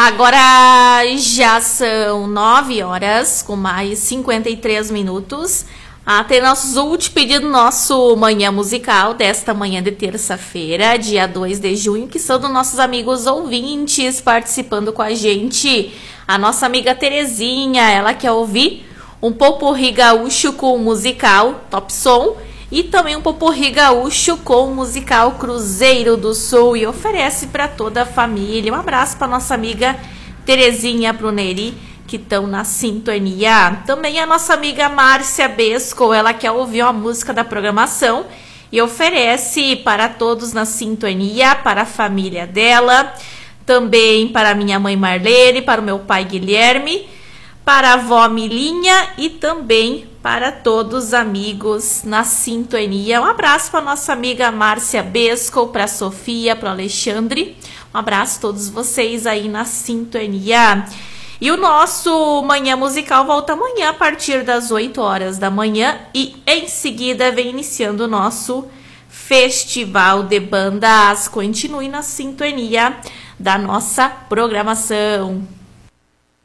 Agora já são 9 horas, com mais 53 minutos. Tem nosso último pedido, nosso Manhã Musical desta manhã de terça-feira, dia 2 de junho, que são dos nossos amigos ouvintes participando com a gente. A nossa amiga Terezinha, ela quer ouvir um popurrí gaúcho com o musical Top Som e também um popurrí gaúcho com o musical Cruzeiro do Sul e oferece para toda a família. Um abraço para nossa amiga Terezinha, pro Neri, que estão na sintonia. Também a nossa amiga Márcia Besco, ela quer ouvir uma música da programação e oferece para todos na sintonia, para a família dela, também para a minha mãe Marlene, para o meu pai Guilherme, para a avó Milinha e também para todos os amigos na sintonia. Um abraço para nossa amiga Márcia Besco, para a Sofia, para o Alexandre. Um abraço a todos vocês aí na sintonia. E o nosso Manhã Musical volta amanhã a partir das 8 horas da manhã e em seguida vem iniciando o nosso Festival de Bandas. Continue na sintonia da nossa programação.